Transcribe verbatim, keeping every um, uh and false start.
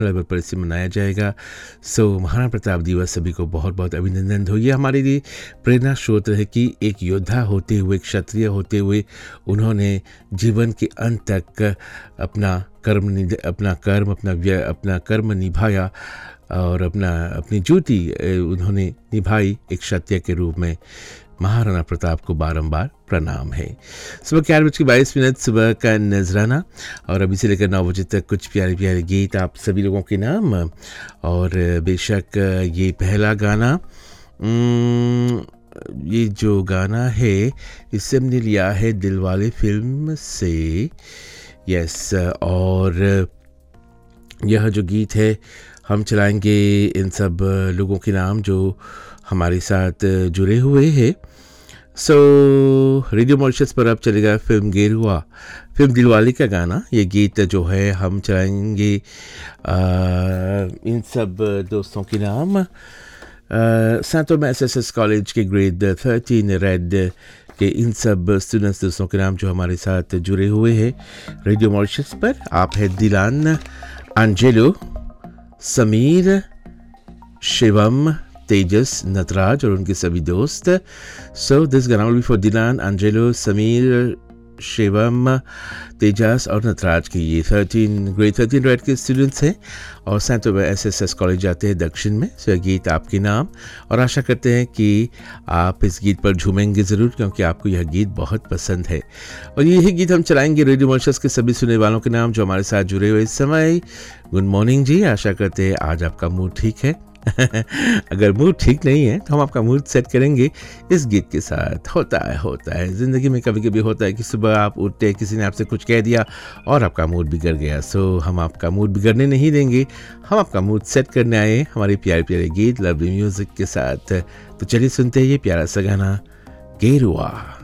Level पर इसे मनाया जाएगा। सो महाराणा प्रताप दिवस सभी को बहुत बहुत अभिनंदन हो। ये हमारे लिए प्रेरणा स्रोत है कि एक योद्धा होते हुए, क्षत्रिय होते हुए उन्होंने जीवन के अंत तक अपना कर्म निध- अपना कर्म अपना व्यय अपना कर्म निभाया और अपना अपनी ड्यूटी उन्होंने निभाई एक क्षत्रिय के रूप में। महाराणा प्रताप को बारंबार प्रणाम है। सुबह ग्यारह बज के बाईस मिनट सुबह का नजराना और अभी से लेकर नौ बजे तक कुछ प्यारे प्यारे गीत आप सभी लोगों के नाम। और बेशक ये पहला गाना, ये जो गाना है इससे हमने लिया है दिलवाले फिल्म से। यस, और यह जो गीत है हम चलाएंगे इन सब लोगों के नाम जो हमारे साथ जुड़े हुए हैं। सो so, रेडियो मॉरिशस पर अब चलेगा फिल्म गेरुआ, फिल्म दिलवाले का गाना। ये गीत जो है हम चलाएंगे आ, इन सब दोस्तों के नाम। सैंतो में एस एस एस कॉलेज के ग्रेड थर्टीन रेड के इन सब स्टूडेंट्स दोस्तों के नाम जो हमारे साथ जुड़े हुए हैं रेडियो मॉरिशस पर। आप है दिलान, एंजेलो, समीर, शिवम, तेजस, नटराज और उनके सभी दोस्त। सो दिस गाना will be for दिलान, Angelo, Sameer, Shivam, तेजस और नटराज के ये थर्टीन ग्रेड थर्टीन रेड के स्टूडेंट्स हैं और सैंतो एस एस एस कॉलेज जाते हैं दक्षिण में। सो यह गीत आपके नाम और आशा करते हैं कि आप इस गीत पर झूमेंगे ज़रूर क्योंकि आपको यह गीत बहुत पसंद है। और यही गीत हम चलाएंगे रेडियो मॉरिशस के सभी सुनने वालों के नाम जो हमारे साथ जुड़े हुए इस समय। गुड मॉर्निंग जी, आशा करते हैं आज आपका मूड ठीक है। अगर मूड ठीक नहीं है तो हम आपका मूड सेट करेंगे इस गीत के साथ। होता है होता है ज़िंदगी में, कभी कभी होता है कि सुबह आप उठते, किसी ने आपसे कुछ कह दिया और आपका मूड बिगड़ गया। सो हम आपका मूड बिगड़ने नहीं देंगे, हम आपका मूड सेट करने आए हमारे प्यारे प्यारे गीत लवली म्यूज़िक के साथ। तो चलिए सुनते हैं ये प्यारा सा गाना गेरुआ।